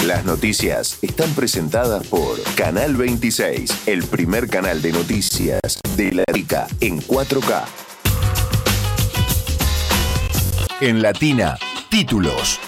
Las noticias están presentadas por Canal 26, el primer canal de noticias de la Rica en 4K. En Latina, títulos.